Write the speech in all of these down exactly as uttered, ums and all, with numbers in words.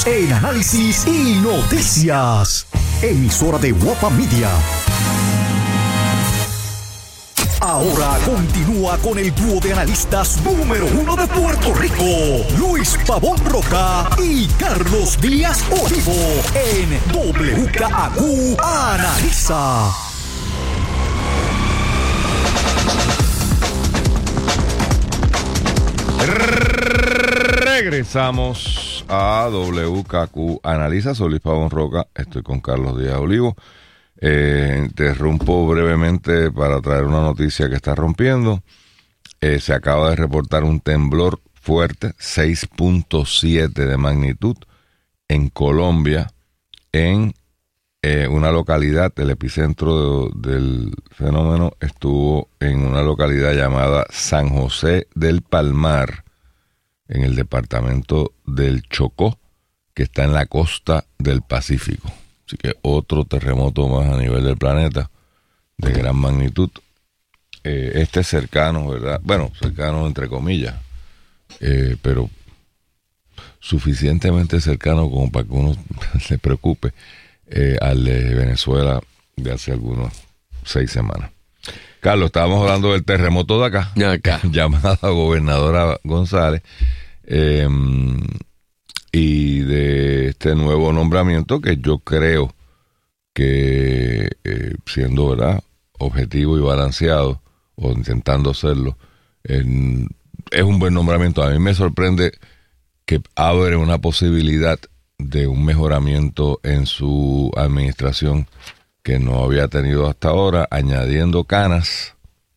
en análisis y noticias. Emisora de Guapa Media. Ahora continúa con el dúo de analistas número uno de Puerto Rico, Luis Pavón Roca y Carlos Díaz Olivo, en W K A Q Analiza. Regresamos a W K Q Analiza. Soy Luis Pavón Roca, estoy con Carlos Díaz Olivo. Eh, interrumpo brevemente para traer una noticia que está rompiendo. Eh, se acaba de reportar un temblor fuerte, seis punto siete de magnitud, en Colombia, en eh, una localidad. El epicentro de, del fenómeno estuvo en una localidad llamada San José del Palmar, en el departamento del Chocó, que está en la costa del Pacífico. Así que otro terremoto más a nivel del planeta, de gran magnitud. Eh, este es cercano, ¿verdad? Bueno, cercano entre comillas, eh, pero suficientemente cercano como para que uno se preocupe, eh, al de Venezuela de hace algunos seis semanas. Carlos, estábamos hablando del terremoto de acá, acá. llamada gobernadora González, eh, y de este nuevo nombramiento que yo creo que, eh, siendo verdad objetivo y balanceado, o intentando serlo, eh, es un buen nombramiento. A mí me sorprende que abre una posibilidad de un mejoramiento en su administración que no había tenido hasta ahora, añadiendo canas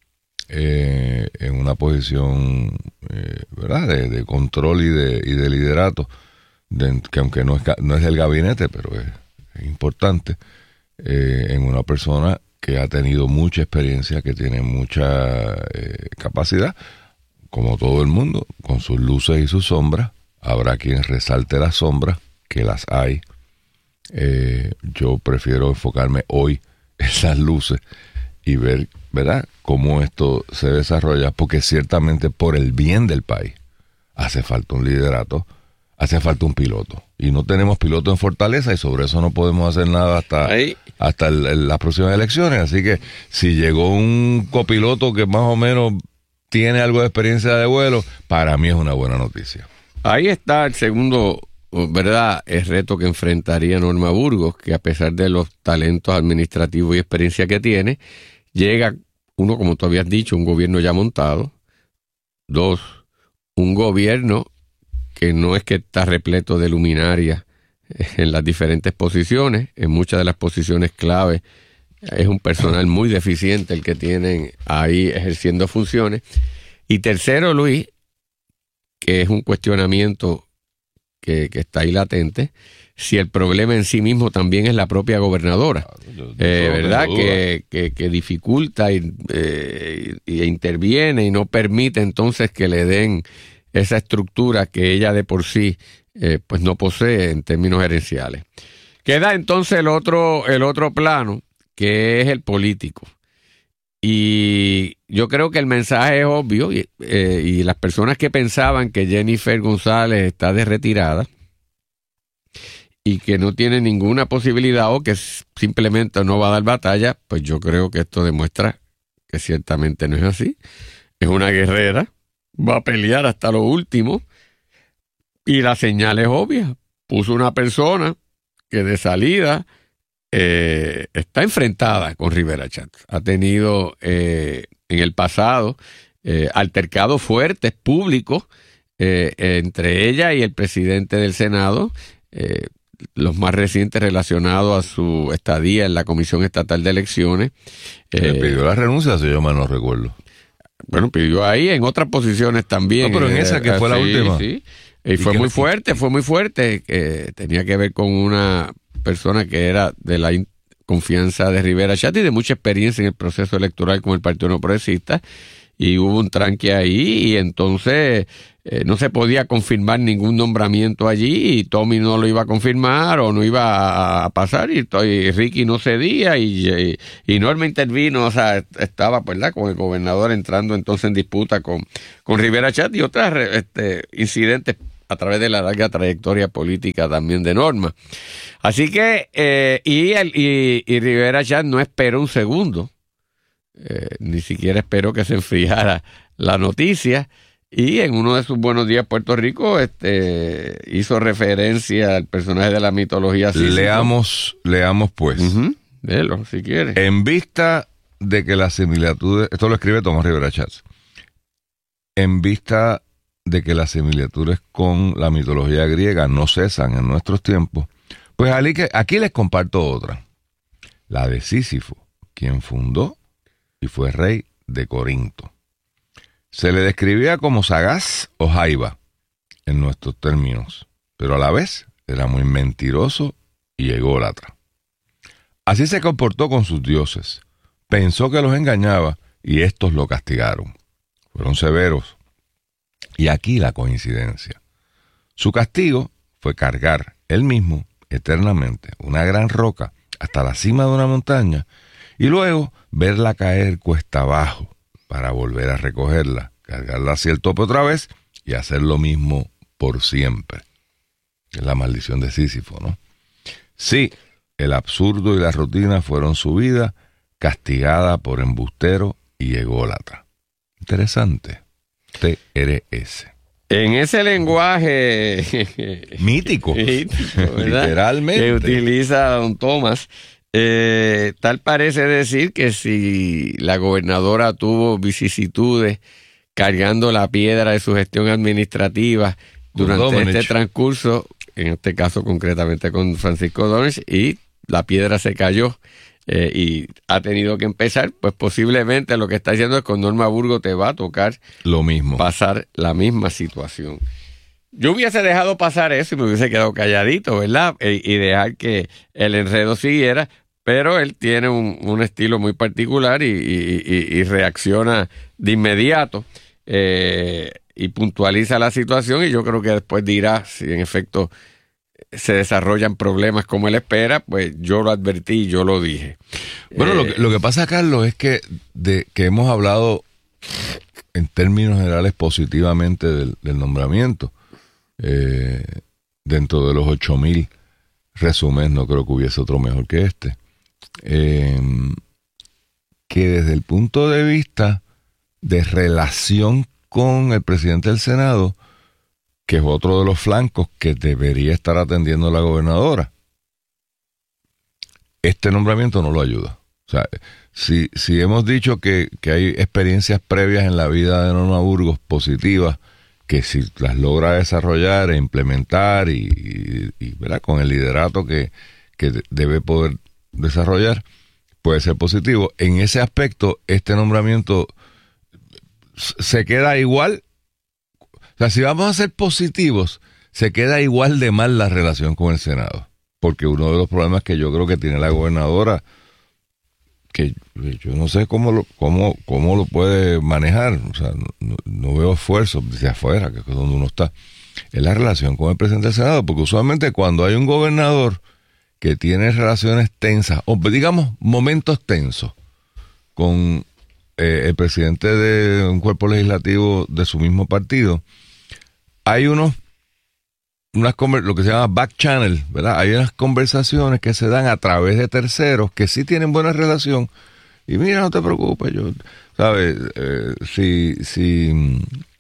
eh, en una posición eh, ¿verdad? De, de control y de, y de liderato, de, que aunque no es, no es del gabinete, pero es, es importante, eh, en una persona que ha tenido mucha experiencia, que tiene mucha eh, capacidad, como todo el mundo, con sus luces y sus sombras. Habrá quien resalte las sombras, que las hay. Eh, yo prefiero enfocarme hoy en las luces y ver, ¿verdad?, cómo esto se desarrolla, porque ciertamente por el bien del país hace falta un liderato, hace falta un piloto, y no tenemos piloto en Fortaleza, y sobre eso no podemos hacer nada hasta, hasta el, el, las próximas elecciones. Así que si llegó un copiloto que más o menos tiene algo de experiencia de vuelo, para mí es una buena noticia. Ahí está el segundo, ¿verdad?, el reto que enfrentaría Norma Burgos, que a pesar de los talentos administrativos y experiencia que tiene, llega, uno, como tú habías dicho, un gobierno ya montado. Dos, un gobierno que no es que está repleto de luminarias en las diferentes posiciones. En muchas de las posiciones clave es un personal muy deficiente el que tienen ahí ejerciendo funciones. Y tercero, Luis, que es un cuestionamiento que, que está ahí latente, si el problema en sí mismo también es la propia gobernadora, eh, ¿verdad? Que, que, que dificulta y, eh, y interviene y no permite entonces que le den esa estructura que ella de por sí eh, pues no posee en términos gerenciales. Queda entonces el otro, el otro plano, que es el político. Y yo creo que el mensaje es obvio, y, eh, y las personas que pensaban que Jennifer González está de retirada y que no tiene ninguna posibilidad o que simplemente no va a dar batalla, pues yo creo que esto demuestra que ciertamente no es así. Es una guerrera, va a pelear hasta lo último, y la señal es obvia. Puso una persona que de salida eh, está enfrentada con Rivera Chats. Ha tenido eh, en el pasado eh, altercados fuertes públicos eh, entre ella y el presidente del Senado, eh, los más recientes relacionados a su estadía en la Comisión Estatal de Elecciones. Le eh, pidió la renuncia, si yo mal no recuerdo. Bueno, pidió ahí en otras posiciones también. No, pero en esa que fue la sí, última. Sí. Y fue muy fuerte, fue muy fuerte. Eh, tenía que ver con una persona que era de la in- confianza de Rivera Chatz y de mucha experiencia en el proceso electoral con el Partido No Progresista. Y hubo un tranque ahí, y entonces eh, no se podía confirmar ningún nombramiento allí, y Tommy no lo iba a confirmar o no iba a pasar, y, y Ricky no cedía, y, y, y Norma intervino, o sea, estaba, ¿verdad?, con el gobernador entrando entonces en disputa con, con Rivera Chatz y otros este, incidentes a través de la larga trayectoria política también de Norma. Así que, eh, y, el, y, y Rivera Chatz no esperó un segundo, eh, ni siquiera esperó que se enfriara la noticia, y en uno de sus Buenos Días Puerto Rico este, hizo referencia al personaje de la mitología Sísifo. Leamos, leamos pues. Uh-huh. Léelo, si quieres. En vista de que las similitudes, esto lo escribe Tomás Rivera Chatz, en vista de que las similitudes con la mitología griega no cesan en nuestros tiempos, pues aquí les comparto otra, la de Sísifo, quien fundó y fue rey de Corinto. Se le describía como sagaz o jaiba en nuestros términos, pero a la vez era muy mentiroso y ególatra. Así se comportó con sus dioses, pensó que los engañaba y estos lo castigaron. Fueron severos. Y aquí la coincidencia. Su castigo fue cargar él mismo eternamente una gran roca hasta la cima de una montaña y luego verla caer cuesta abajo para volver a recogerla, cargarla hacia el tope otra vez y hacer lo mismo por siempre. Es la maldición de Sísifo, ¿no? Sí, el absurdo y la rutina fueron su vida, castigada por embustero y ególatra. Interesante. T R S. En ese lenguaje mítico, mítico literalmente, que utiliza don Tomás, eh, tal parece decir que si la gobernadora tuvo vicisitudes cargando la piedra de su gestión administrativa durante este transcurso, en este caso concretamente con Francisco Domenech, y la piedra se cayó, Eh, y ha tenido que empezar, pues posiblemente lo que está diciendo es que con Norma Burgos te va a tocar lo mismo, pasar la misma situación. Yo hubiese dejado pasar eso y me hubiese quedado calladito, ¿verdad? E, y dejar que el enredo siguiera, pero él tiene un, un estilo muy particular y, y, y, y reacciona de inmediato eh, y puntualiza la situación, y yo creo que después dirá si en efecto se desarrollan problemas como él espera. Pues yo lo advertí, yo lo dije. Bueno, eh, lo, que, lo que pasa, Carlos, es que, de, que hemos hablado en términos generales positivamente del, del nombramiento. Eh, dentro de los ocho mil resúmenes no creo que hubiese otro mejor que este. Eh, que desde el punto de vista de relación con el presidente del Senado, que es otro de los flancos que debería estar atendiendo la gobernadora, este nombramiento no lo ayuda. O sea, si, si hemos dicho que, que hay experiencias previas en la vida de Norma Burgos positivas, que si las logra desarrollar e implementar y, y, y ¿verdad? Con el liderato que, que debe poder desarrollar, puede ser positivo. En ese aspecto, este nombramiento se queda igual. O sea, si vamos a ser positivos, se queda igual de mal la relación con el Senado. Porque uno de los problemas que yo creo que tiene la gobernadora, que yo no sé cómo lo, cómo, cómo lo puede manejar, o sea, no, no veo esfuerzo desde afuera, que es donde uno está, es la relación con el presidente del Senado. Porque usualmente cuando hay un gobernador que tiene relaciones tensas, o digamos momentos tensos, con eh, el presidente de un cuerpo legislativo de su mismo partido, hay unos, unas lo que se llama back channel, ¿verdad? Hay unas conversaciones que se dan a través de terceros que sí tienen buena relación. Y mira, no te preocupes, yo, ¿sabes? Eh, si, si,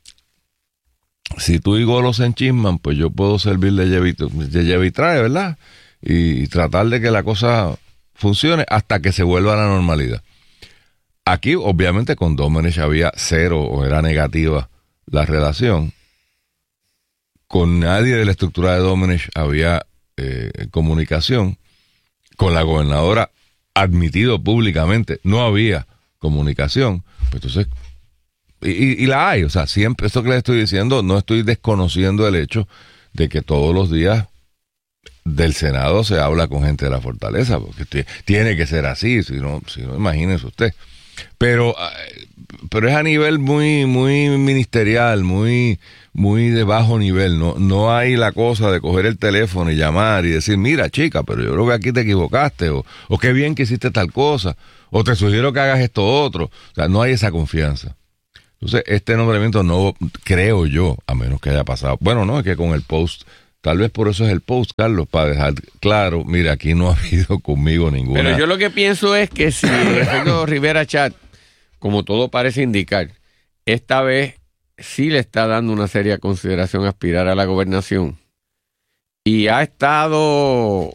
si tú y Golo se enchisman, pues yo puedo servir de llevito, de llevitrae, ¿verdad? Y, y tratar de que la cosa funcione hasta que se vuelva a la normalidad. Aquí, obviamente, con Domenech había cero o era negativa la relación. Con nadie de la estructura de Domenech había eh, comunicación. Con la gobernadora, admitido públicamente, no había comunicación. Pues entonces, y, y la hay, o sea, siempre, esto que les estoy diciendo, no estoy desconociendo el hecho de que todos los días del Senado se habla con gente de la Fortaleza, porque t- tiene que ser así, si no, si no, imagínese usted. Pero, pero es a nivel muy, muy ministerial, muy, muy de bajo nivel. No, no hay la cosa de coger el teléfono y llamar y decir, mira chica, pero yo creo que aquí te equivocaste, o, o qué bien que hiciste tal cosa, o te sugiero que hagas esto otro. O sea, no hay esa confianza. Entonces, este nombramiento no, creo yo, a menos que haya pasado. Bueno, no, es que con el post, tal vez por eso es el post, Carlos, para dejar claro, mira, aquí no ha habido conmigo ninguna. Pero yo lo que pienso es que si el efecto Rivera Chat, como todo parece indicar, esta vez sí le está dando una seria consideración a aspirar a la gobernación y ha estado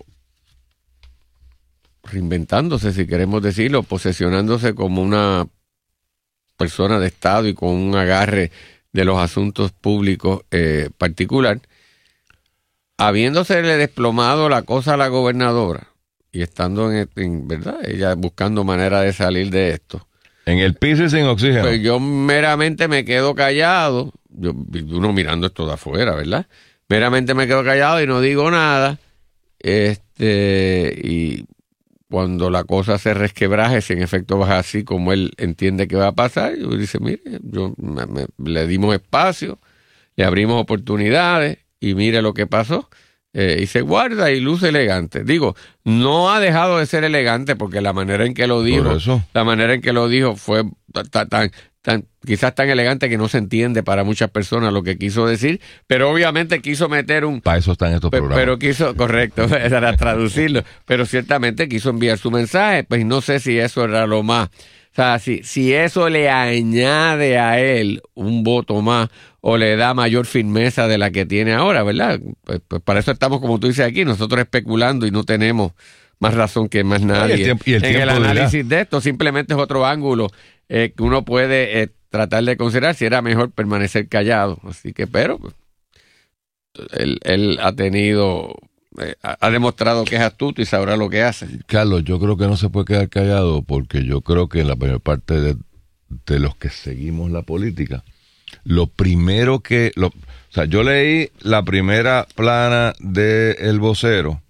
reinventándose, si queremos decirlo, posesionándose como una persona de Estado y con un agarre de los asuntos públicos eh, particular, habiéndosele desplomado la cosa a la gobernadora y estando en, en verdad, ella buscando manera de salir de esto. En el piso y sin oxígeno. Pues yo meramente me quedo callado, yo, uno mirando esto de afuera, ¿verdad? Meramente me quedo callado y no digo nada, este, y cuando la cosa se resquebraje, si en efecto va así como él entiende que va a pasar, yo dice, mire, yo me, me, le dimos espacio, le abrimos oportunidades y mire lo que pasó. Eh, y se guarda y luce elegante. Digo, no ha dejado de ser elegante porque la manera en que lo dijo, la manera en que lo dijo fue tan, tan, tan, quizás tan elegante que no se entiende para muchas personas lo que quiso decir, pero obviamente quiso meter un... Para eso están estos pe, programas. Pero quiso, correcto, para traducirlo, pero ciertamente quiso enviar su mensaje, pues no sé si eso era lo más... O sea, si, si eso le añade a él un voto más o le da mayor firmeza de la que tiene ahora, ¿verdad? Pues, pues para eso estamos, como tú dices aquí, nosotros especulando y no tenemos más razón que más nadie. Y el tiempo, y el en tiempo el análisis dirá. de esto simplemente es otro ángulo eh, que uno puede eh, tratar de considerar si era mejor permanecer callado. Así que, pero pues, él, él ha tenido... Eh, ha demostrado que es astuto y sabrá lo que hace. Carlos, yo creo que no se puede quedar callado porque yo creo que en la mayor parte de, de los que seguimos la política, lo primero que... Lo, o sea, yo leí la primera plana de El Vocero,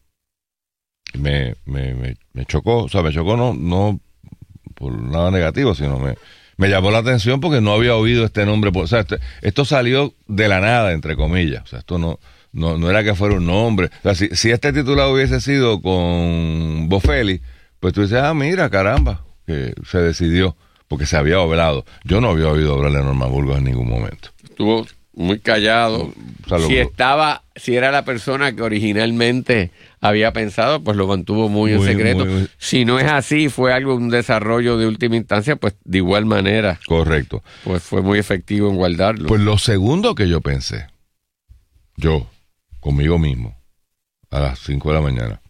me, me, me, me chocó, o sea, me chocó no, no por nada negativo, sino me, me llamó la atención porque no había oído este nombre. O sea, este, esto salió de la nada, entre comillas. O sea, esto no... No, no era que fuera un nombre. O sea, si, si este titulado hubiese sido con Bofelli, pues tú dices, ah, mira, caramba, que se decidió, porque se había hablado. Yo no había oído hablar de Norma Burgos en ningún momento. Estuvo muy callado. O sea, si lo, estaba, si era la persona que originalmente había pensado, pues lo mantuvo muy, muy en secreto. Muy, muy, si no es así, fue algo, un desarrollo de última instancia, pues de igual manera. Correcto. Pues fue muy efectivo en guardarlo. Pues lo segundo que yo pensé, yo, conmigo mismo, a las cinco de la mañana.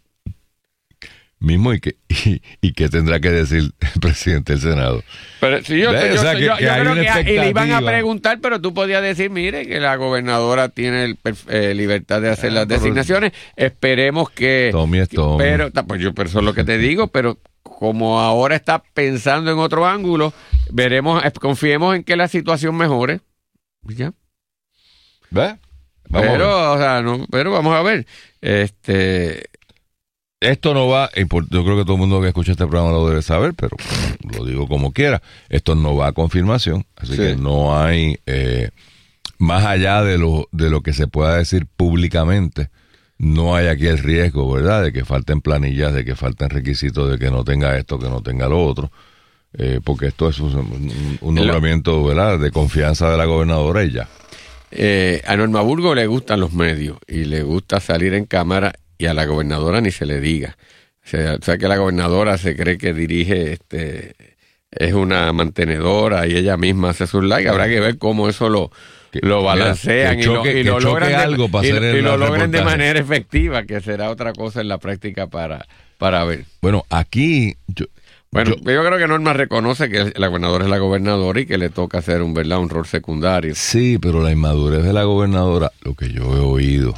Mismo y que y, y qué tendrá que decir el presidente del Senado. Pero si yo, yo, o sea, yo, que, yo, que yo creo que y le iban a preguntar, pero tú podías decir, mire, que la gobernadora tiene el, eh, libertad de hacer ah, las designaciones. Esperemos que... Tommy es Tommy. Pero, pues yo, pero eso es lo que te digo, pero como ahora está pensando en otro ángulo, veremos, confiemos en que la situación mejore. ¿Ya? ¿Ves? Vamos pero, o sea, no, pero vamos a ver. Este, esto no va, yo creo que todo el mundo que escucha este programa lo debe saber, pero lo digo como quiera. Esto no va a confirmación, así sí. que no hay, eh, más allá de lo, de lo que se pueda decir públicamente, no hay aquí el riesgo, ¿verdad?, de que falten planillas, de que falten requisitos, de que no tenga esto, que no tenga lo otro. Eh, porque esto es un, un nombramiento, ¿verdad?, de confianza de la gobernadora y ya. Eh, a Norma Burgos le gustan los medios y le gusta salir en cámara y a la gobernadora ni se le diga. O sea, o sea que la gobernadora se cree que dirige, este, es una mantenedora y ella misma hace sus likes. Habrá que ver cómo eso lo, que, lo balancean mira, choque, y lo, y lo logran, de, algo para y, hacer y lo logran de manera efectiva, que será otra cosa en la práctica para, para ver. Bueno, aquí... Yo, Bueno, yo, yo creo que Norma reconoce que la gobernadora es la gobernadora y que le toca hacer un, ¿verdad?, un rol secundario. Sí, pero la inmadurez de la gobernadora, lo que yo he oído,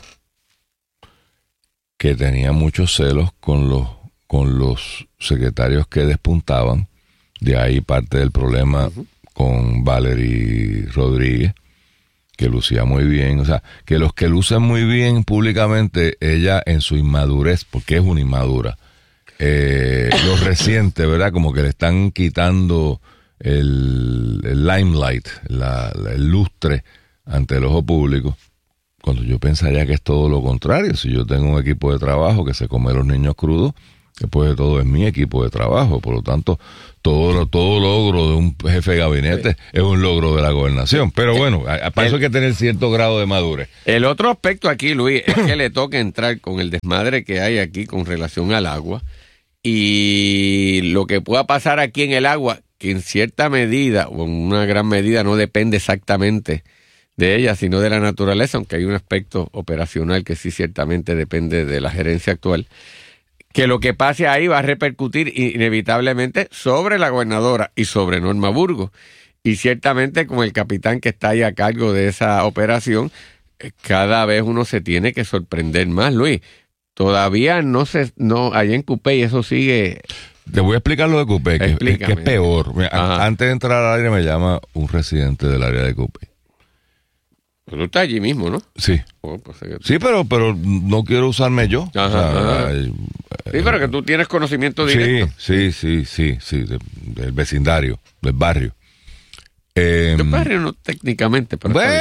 que tenía muchos celos con los, con los secretarios que despuntaban, de ahí parte del problema uh-huh. con Valerie Rodríguez, que lucía muy bien, o sea, que los que lucen muy bien públicamente, ella en su inmadurez, porque es una inmadura, Eh, lo reciente, ¿verdad? Como que le están quitando el, el limelight, la, la, el lustre ante el ojo público, cuando yo pensaría que es todo lo contrario. Si yo tengo un equipo de trabajo que se come los niños crudos, después de todo es mi equipo de trabajo, por lo tanto, todo, todo logro de un jefe de gabinete sí. es un logro de la gobernación. Pero bueno, para eso hay que tener cierto grado de madurez. El otro aspecto aquí, Luis, es que le toca entrar con el desmadre que hay aquí con relación al agua y lo que pueda pasar aquí en el agua, que en cierta medida o en una gran medida no depende exactamente de ella, sino de la naturaleza, aunque hay un aspecto operacional que sí ciertamente depende de la gerencia actual, que lo que pase ahí va a repercutir inevitablemente sobre la gobernadora y sobre Norma Burgos. Y ciertamente con el capitán que está ahí a cargo de esa operación, cada vez uno se tiene que sorprender más, Luis. Todavía no se, no, allá en Cupey eso sigue. Te voy a explicar lo de Cupey, que, que es peor. Mira, antes de entrar al aire me llama un residente del área de Cupey. Pero tú estás allí mismo, ¿no? Sí. Oh, pues que... Sí, pero, pero no quiero usarme yo. Ajá, o sea, ajá. Eh, sí, pero que tú tienes conocimiento directo. Sí, sí, sí, sí, sí de, del vecindario, del barrio. Eh, del barrio no técnicamente, pero... Bueno.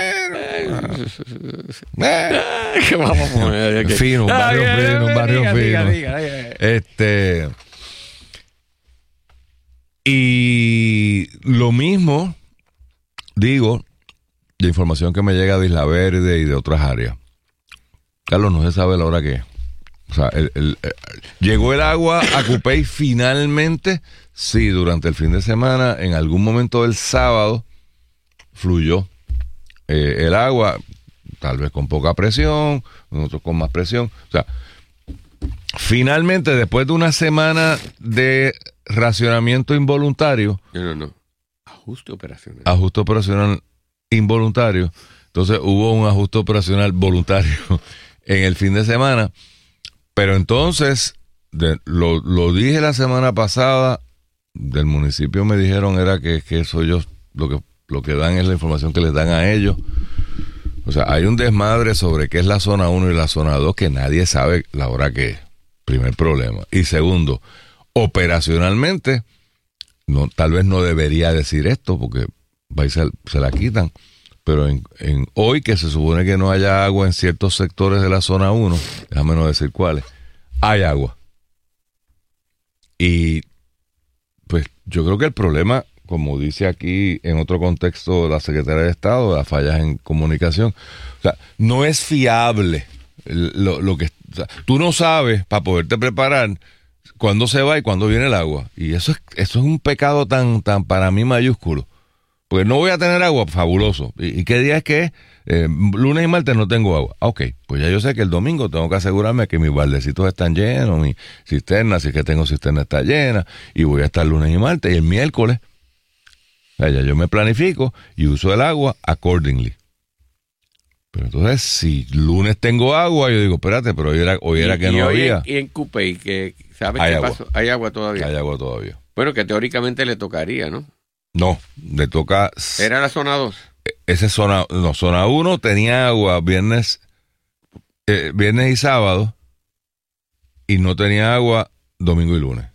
Eh, ¿Qué vamos a poner? Okay. Fino, un barrio ah, fino, un barrio diga, fino. Diga, diga, diga. Este... Y lo mismo, digo... de información que me llega de Isla Verde y de otras áreas. Carlos, no se sabe la hora que es. O sea, el, el, el, llegó el agua a Cupey finalmente. Sí, durante el fin de semana, en algún momento del sábado, fluyó eh, el agua, tal vez con poca presión, nosotros con más presión. O sea, finalmente, después de una semana de racionamiento involuntario... No, no, no. Ajuste operacional. Ajuste operacional involuntario. Entonces hubo un ajuste operacional voluntario en el fin de semana, pero entonces de, lo, lo dije la semana pasada, del municipio me dijeron era que, que eso ellos lo que lo que dan es la información que les dan a ellos. O sea, hay un desmadre sobre qué es la zona uno y la zona dos que nadie sabe la hora que es. Primer problema. Y segundo, operacionalmente no, tal vez no debería decir esto porque se, se la quitan, pero en, en hoy que se supone que no haya agua en ciertos sectores de la zona uno, déjame no decir cuáles, hay agua. Y pues yo creo que el problema, como dice aquí en otro contexto la Secretaría de Estado, las fallas en comunicación, o sea, no es fiable lo, lo que... O sea, tú no sabes para poderte preparar cuándo se va y cuándo viene el agua. Y eso es, eso es un pecado tan, tan para mí mayúsculo. Porque no voy a tener agua, fabuloso. ¿Y, y qué día es que es? Eh, lunes y martes no tengo agua. Ah, ok, pues ya yo sé que el domingo tengo que asegurarme que mis baldecitos están llenos, mi cisterna, si es que tengo cisterna está llena, y voy a estar lunes y martes, y el miércoles, o sea, ya yo me planifico y uso el agua accordingly. Pero entonces, si lunes tengo agua, yo digo, espérate, pero hoy era, hoy era y, que y no hoy había. En, y en Cupey, que ¿sabes hay qué agua. pasó? Hay agua todavía. Hay agua todavía. Bueno, que teóricamente le tocaría, ¿no? No, le toca... ¿Era la zona dos? Esa es zona... No, zona uno tenía agua viernes, eh, viernes y sábado, y no tenía agua domingo y lunes.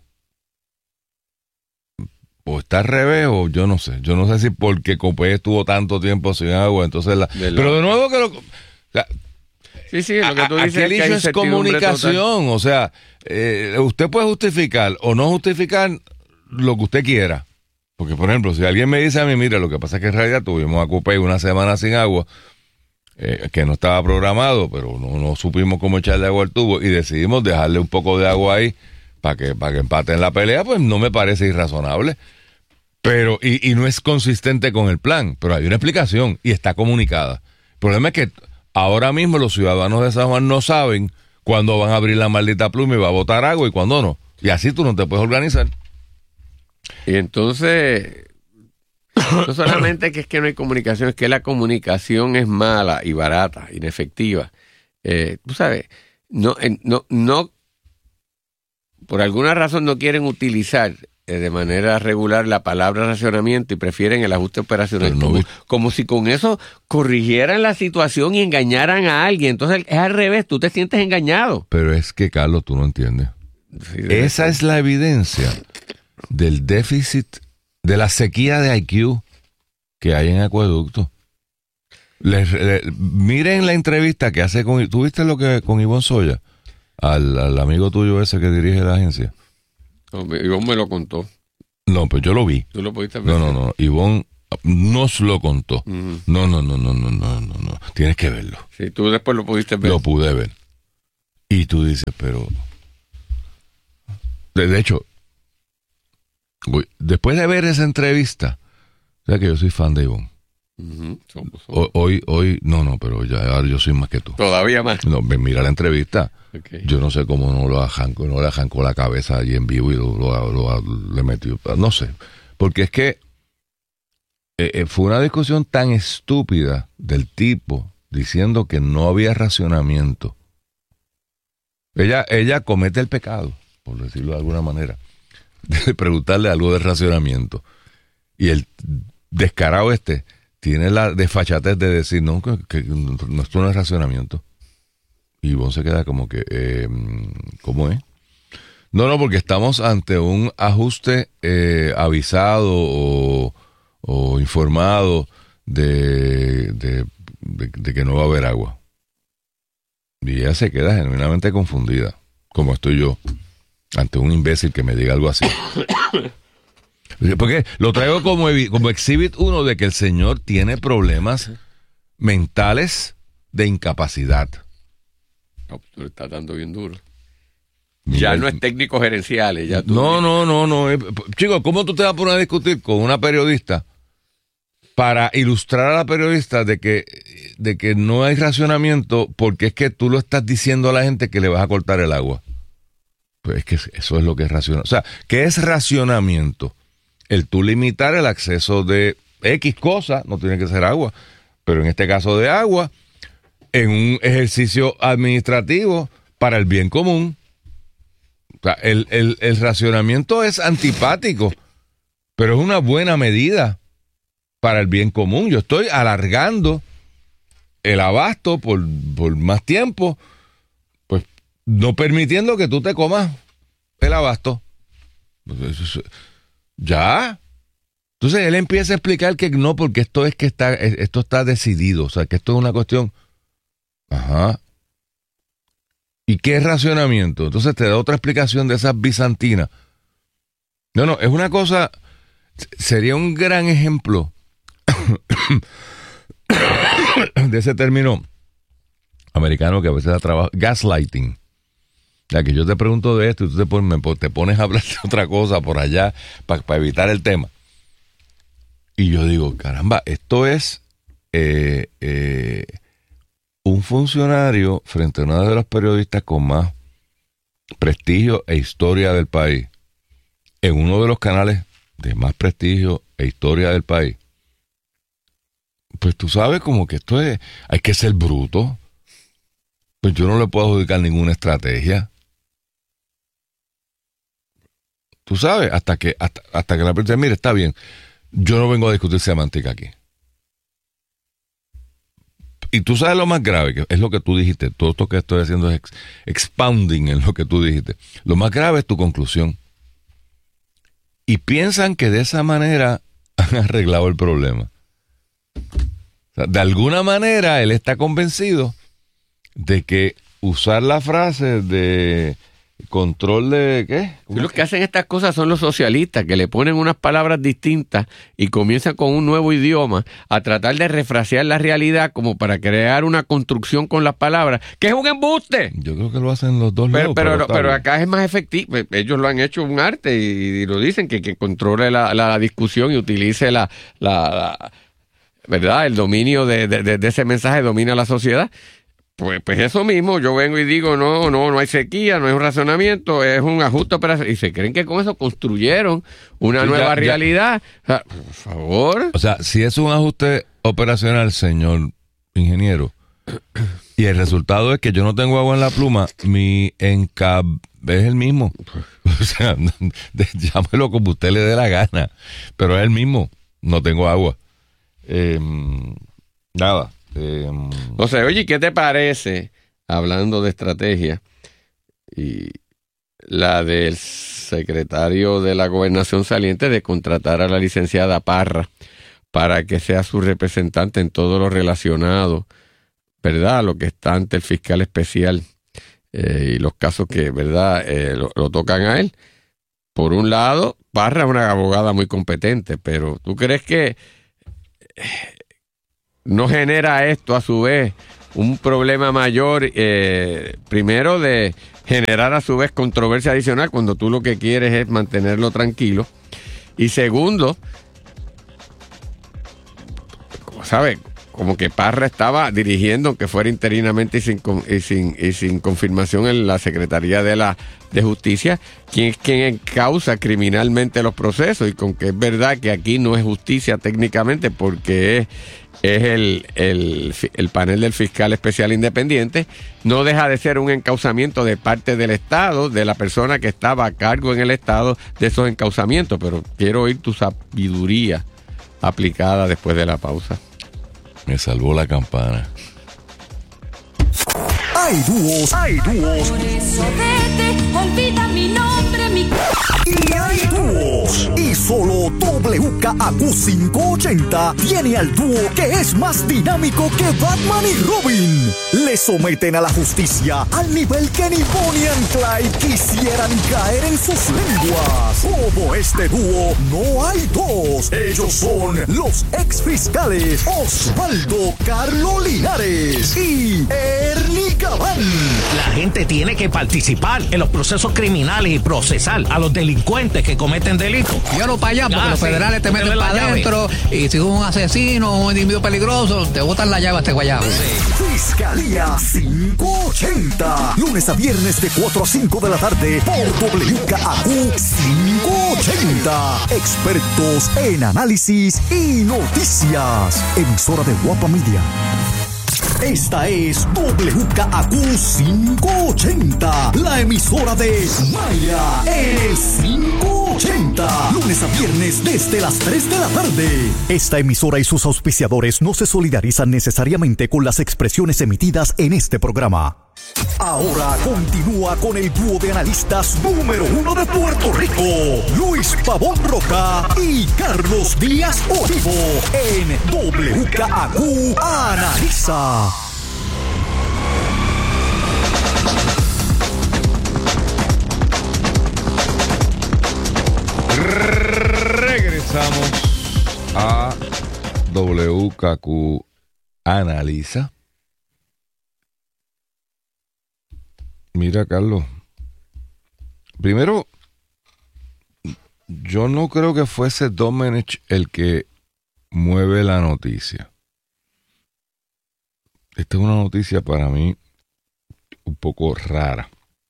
O está al revés, o yo no sé. Yo no sé si porque Copey estuvo tanto tiempo sin agua, entonces la... De la... Pero de nuevo que lo... O sea, sí, sí, lo que tú dices es que hay es comunicación, total. O sea, eh, usted puede justificar o no justificar lo que usted quiera. Porque, por ejemplo, si alguien me dice a mí, mira, lo que pasa es que en realidad tuvimos a Cupey una semana sin agua, eh, que no estaba programado, pero no, no supimos cómo echarle agua al tubo y decidimos dejarle un poco de agua ahí para que, para que empaten la pelea, pues no me parece irrazonable. Pero, y, y no es consistente con el plan, pero hay una explicación y está comunicada. El problema es que ahora mismo los ciudadanos de San Juan no saben cuándo van a abrir la maldita pluma y va a botar agua y cuándo no. Y así tú no te puedes organizar. Y entonces, no solamente que es que no hay comunicación, es que la comunicación es mala y barata, inefectiva. Eh, tú sabes, no, eh, no, no, por alguna razón no quieren utilizar eh, de manera regular la palabra racionamiento y prefieren el ajuste operacional, no, como, como si con eso corrigieran la situación y engañaran a alguien. Entonces es al revés, tú te sientes engañado. Pero es que, Carlos, tú no entiendes. Sí, esa es la evidencia del déficit, de la sequía de I Q que hay en Acueducto. Les, les, miren la entrevista que hace con... ¿Tú viste lo que con Ivonne Soya? al, al amigo tuyo ese que dirige la agencia? No, Ivonne me lo contó. No, pues yo lo vi. ¿Tú lo pudiste ver? No, no, no. Ivonne nos lo contó. Uh-huh. No, no, no, no, no, no, no, no. Tienes que verlo. Sí, tú después lo pudiste ver. Lo pude ver. Y tú dices, pero... De, de hecho, después de ver esa entrevista, o sea que yo soy fan de Ivonne. Uh-huh. Somos, somos. Hoy, hoy, no, no, pero ya ahora yo soy más que tú. Todavía más. No, mira la entrevista. Okay. Yo no sé cómo no lo arrancó, no le arrancó la cabeza allí en vivo y lo, lo, lo, lo le metió. No sé. Porque es que eh, fue una discusión tan estúpida del tipo diciendo que no había racionamiento. Ella, ella comete el pecado, por decirlo de alguna manera, de preguntarle algo de racionamiento. Y el descarado este tiene la desfachatez de decir, no, que, que no, esto no es racionamiento. Y Ivonne se queda como que, eh, ¿cómo es? No, no, porque estamos ante un ajuste eh, avisado o, o informado de, de, de, de que no va a haber agua. Y ella se queda genuinamente confundida, como estoy yo, ante un imbécil que me diga algo así. Porque lo traigo como, como exhibit uno de que el señor tiene problemas mentales de incapacidad. No, tú le estás dando bien duro. Ya no es técnicos gerenciales. Ya tú no, no, no, no. Chicos, ¿cómo tú te vas a poner a discutir con una periodista para ilustrar a la periodista de que, de que no hay racionamiento porque es que tú lo estás diciendo a la gente que le vas a cortar el agua? Pues es que eso es lo que es racionamiento. O sea, ¿qué es racionamiento? El tú limitar el acceso de X cosa, no tiene que ser agua, pero en este caso de agua, en un ejercicio administrativo para el bien común. O sea, el, el, el racionamiento es antipático, pero es una buena medida para el bien común. Yo estoy alargando el abasto por, por más tiempo, pues no permitiendo que tú te comas el abasto. Ya. Entonces él empieza a explicar que no, porque esto es que está, esto está decidido, o sea, que esto es una cuestión. Ajá. ¿Y qué es racionamiento? Entonces te da otra explicación de esas bizantinas. No, no, es una cosa, sería un gran ejemplo de ese término americano que a veces da trabajo, gaslighting. Ya que yo te pregunto de esto y tú te pones, te pones a hablar de otra cosa por allá para pa evitar el tema. Y yo digo, caramba, esto es eh, eh, un funcionario frente a uno de los periodistas con más prestigio e historia del país, en uno de los canales de más prestigio e historia del país. Pues tú sabes como que esto es, hay que ser bruto. Pues yo no le puedo adjudicar ninguna estrategia. Tú sabes, hasta que hasta, hasta que la persona, mire, está bien, yo no vengo a discutir semántica aquí. Y tú sabes lo más grave, que es lo que tú dijiste, todo esto que estoy haciendo es ex, expounding en lo que tú dijiste. Lo más grave es tu conclusión. Y piensan que de esa manera han arreglado el problema. O sea, de alguna manera él está convencido de que usar la frase de control de ¿qué? Sí, los que hacen estas cosas son los socialistas, que le ponen unas palabras distintas y comienzan con un nuevo idioma a tratar de refrasear la realidad como para crear una construcción con las palabras, que es un embuste. Yo creo que lo hacen los dos pero, lados. Pero, pero, pero acá es más efectivo. Ellos lo han hecho un arte y, y lo dicen, que, que controle la, la discusión y utilice la, la, la ¿verdad? El dominio de, de, de, de ese mensaje domina la sociedad. Pues, pues eso mismo, yo vengo y digo, no, no, no hay sequía, no hay un razonamiento, es un ajuste operacional. Y se creen que con eso construyeron una sí, nueva ya, realidad. Ya. O sea, por favor. O sea, si es un ajuste operacional, señor ingeniero, y el resultado es que yo no tengo agua en la pluma, mi encab es el mismo. O sea, llámelo como usted le dé la gana, pero es el mismo, no tengo agua. Eh, nada. Eh, o sea, oye, ¿qué te parece, hablando de estrategia, y la del secretario de la Gobernación saliente de contratar a la licenciada Parra para que sea su representante en todo lo relacionado, ¿verdad?, lo que está ante el fiscal especial eh, y los casos que, ¿verdad?, eh, lo, lo tocan a él. Por un lado, Parra es una abogada muy competente, pero ¿tú crees que no genera esto a su vez un problema mayor, eh, primero de generar a su vez controversia adicional cuando tú lo que quieres es mantenerlo tranquilo? Y segundo, ¿sabes? Como que Parra estaba dirigiendo, aunque fuera interinamente y sin, y sin, y sin confirmación en la Secretaría de la de Justicia, quien es quien encausa criminalmente los procesos, y con que es verdad que aquí no es justicia técnicamente porque es, es el, el, el panel del fiscal especial independiente, no deja de ser un encauzamiento de parte del Estado, de la persona que estaba a cargo en el Estado de esos encauzamientos. Pero quiero oír tu sabiduría aplicada después de la pausa. Me salvó la campana. Hay dúos, hay dúos. Por eso vete, olvida mi nombre, mi... Y hay dúos. Y solo W K A Q quinientos ochenta tiene al dúo que es más dinámico que Batman y Robin. Le someten a la justicia al nivel que ni Bonnie and Clyde quisieran caer en sus lenguas. Como este dúo, no hay dos. Ellos son los ex fiscales Osvaldo Carlo Linares y Ernie Gabán. La gente tiene que participar en los procesos criminales y procesar a los delincuentes que cometen delitos. Llévalo para allá, porque Ah, los sí. federales te meten Métele la para adentro, y si es un asesino, un individuo peligroso, te botan la llave a este guayabo. Fiscalía quinientos ochenta. Lunes a viernes de cuatro a cinco de la tarde por W K A Q quinientos ochenta. Expertos en análisis y noticias. Emisora de Guapa Media. Esta es W K A Q quinientos ochenta, la emisora de Maya, el quinientos ochenta, lunes a viernes desde las tres de la tarde. Esta emisora y sus auspiciadores no se solidarizan necesariamente con las expresiones emitidas en este programa. Ahora continúa con el dúo de analistas número uno de Puerto Rico, Luis Pavón Roca y Carlos Díaz Olivo, en W K A Q Analiza. Regresamos a W K A Q Analiza. Mira, Carlos, primero, yo no creo que fuese Domenech el que mueve la noticia. Esta es una noticia para mí un poco rara.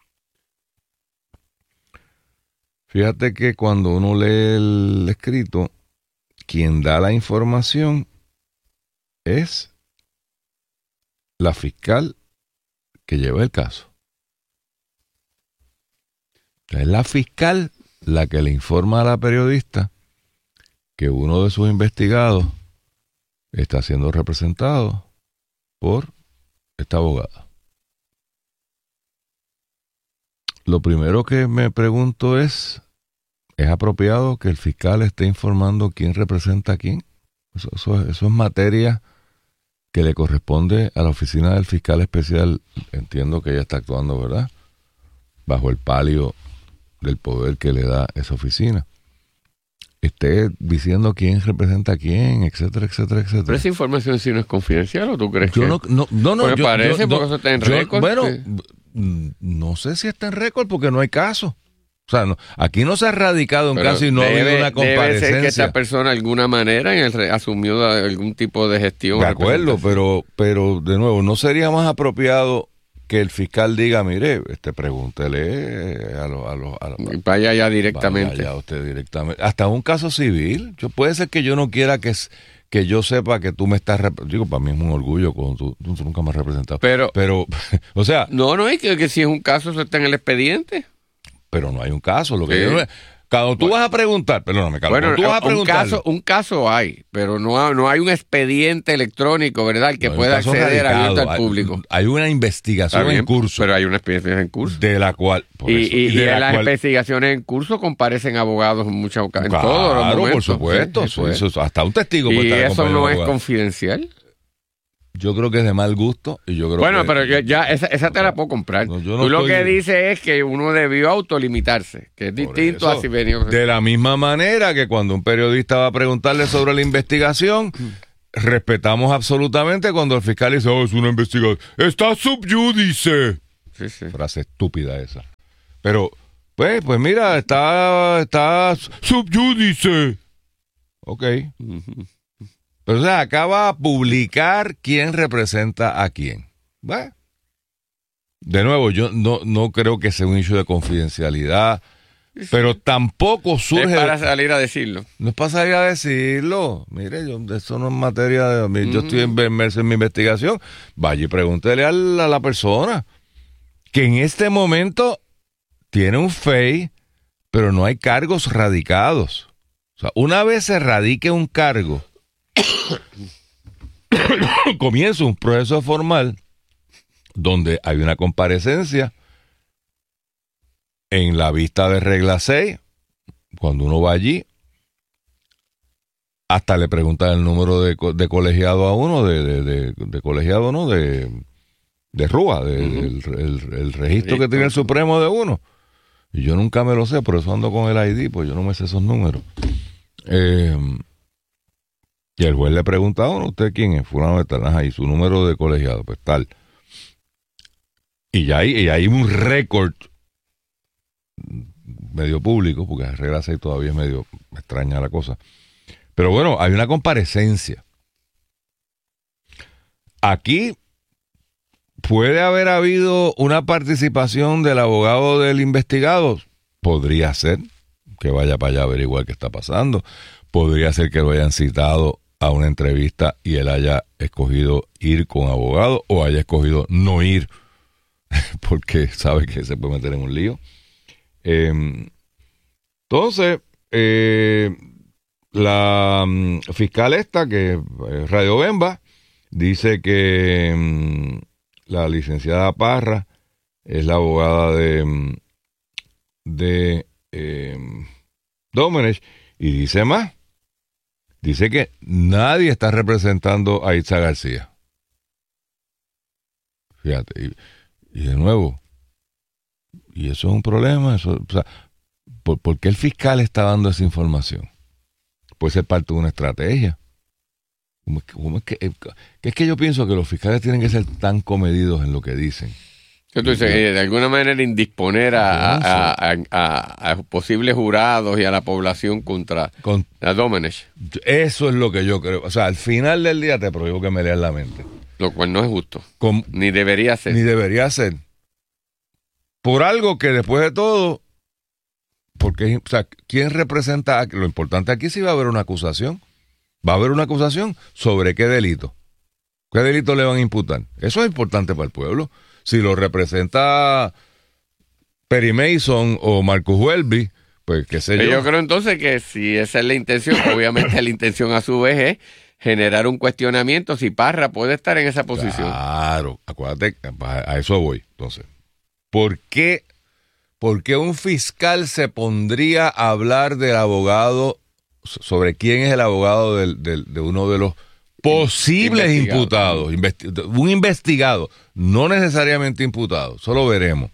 Fíjate que cuando uno lee el escrito, quien da la información es la fiscal que lleva el caso. Es la fiscal la que le informa a la periodista que uno de sus investigados está siendo representado por esta abogada. Lo primero que me pregunto es, ¿es apropiado que el fiscal esté informando quién representa a quién? Eso, eso, eso es materia que le corresponde a la oficina del fiscal especial. Entiendo que ella está actuando, ¿verdad?, bajo el palio del poder que le da esa oficina. Esté diciendo quién representa a quién, etcétera, etcétera, etcétera. ¿Pero esa información sí no es confidencial o tú crees yo que...? No, no, no, no. Pues yo, parece yo, porque yo, eso está en yo, récord. Bueno, Sí. no sé si está en récord porque no hay caso. O sea, no, aquí no se ha radicado un Pero caso y no debe, ha habido una Debe comparecencia. ser que esta persona de alguna manera en el re, asumió algún tipo de gestión. De acuerdo, pero, pero de nuevo, ¿no sería más apropiado que el fiscal diga, mire, este, pregúntele a los... A los, a los vaya allá directamente. Vaya allá usted directamente. Hasta un caso civil. Yo, puede ser que yo no quiera que, que yo sepa que tú me estás... Digo, para mí es un orgullo cuando tú, tú nunca me has representado. Pero, pero o sea... No, no, es que, que si es un caso, eso está en el expediente. Pero no hay un caso. Lo que Sí. yo, cuando tú bueno, vas a preguntar, perdóname, Carlos, bueno, tú vas a un, preguntar, caso, un caso hay, pero no, ha, no hay un expediente electrónico, ¿verdad?, el que no pueda acceder radicado, abierto al hay, público. Hay una investigación bien, en curso. Pero hay una investigación en curso. De la cual... Por y eso, y, de y la en las cual, investigaciones en curso comparecen abogados en muchas ocasiones. Claro, en todos los momentos. por supuesto. Sí, eso, eso eso, hasta un testigo puede y estar eso no es abogado. confidencial. Yo creo que es de mal gusto y yo creo bueno, que... pero ya, ya esa, esa te la puedo comprar. No, yo no Tú lo estoy- que dices es que uno debió autolimitarse, que es Por distinto eso, a si venía... de la misma manera que cuando un periodista va a preguntarle sobre la investigación, respetamos absolutamente cuando el fiscal dice, oh, es una investigación. Está subyúdice. Sí, sí. Frase estúpida esa. Pero, pues, pues mira, está, está subyúdice. Ok. Pero o sea, acaba a publicar quién representa a quién. ¿Ve? De nuevo, yo no, no creo que sea un issue de confidencialidad, pero tampoco surge... Es para salir a decirlo. No es para salir a decirlo. Mire, yo, eso no es materia de mí. Yo estoy inmerso en mi investigación. Vaya y pregúntele a la, a la persona que en este momento tiene un F E I, pero no hay cargos radicados. O sea, una vez se radique un cargo, comienza un proceso formal donde hay una comparecencia en la vista de regla seis. Cuando uno va allí, hasta le preguntan el número de, co- de colegiado a uno, de, de, de, de colegiado, ¿no? De, de R U A, de, Ujú. del- el, el registro que Registro. tiene el Supremo de uno. Y yo nunca me lo sé, por eso ando con el I D, pues yo no me sé esos números. Eh, y el juez le pregunta a uno, ¿usted quién es? Fulano de tal, ajá, y su número de colegiado, pues tal. Y ya hay, y hay un récord medio público, porque la regla seis todavía es medio extraña la cosa. Pero bueno, hay una comparecencia. Aquí puede haber habido una participación del abogado del investigado. Podría ser que vaya para allá a averiguar qué está pasando. Podría ser que lo hayan citado a una entrevista y él haya escogido ir con abogado o haya escogido no ir porque sabe que se puede meter en un lío. Eh, entonces, eh, la mm, fiscal esta, que es Radio Bemba, dice que mm, la licenciada Parra es la abogada de, mm, de eh, Domenech, y dice más. Dice que nadie está representando a Itza García. Fíjate, y, y de nuevo, y eso es un problema. Eso, o sea, ¿por, ¿por qué el fiscal está dando esa información? Puede ser parte de una estrategia. ¿Cómo es que, cómo es que, eh, que es que yo pienso que los fiscales tienen que ser tan comedidos en lo que dicen? ¿Qué tú dices? Eh, de alguna manera indisponer a, a, a, a, a posibles jurados y a la población contra Con, la Domenech, eso es lo que yo creo. O sea, al final del día te prohíbo que me leas la mente. lo cual no es justo, Con, ni debería ser. ni debería ser. Por algo que después de todo, porque, o sea, ¿quién representa? a- Lo importante aquí sí va a haber una acusación. Va a haber una acusación sobre qué delito. ¿Qué delito le van a imputar? Eso es importante para el pueblo. Si lo representa Perry Mason o Marcus Welby, pues qué sé yo. Pero yo creo entonces que si esa es la intención, obviamente la intención a su vez es generar un cuestionamiento si Parra puede estar en esa posición. Claro, acuérdate, a a eso voy. Entonces, ¿por qué, por qué un fiscal se pondría a hablar del abogado, sobre quién es el abogado del, del- de uno de los posibles Investigado. imputados? Investi- un investigado, no necesariamente imputado, solo veremos.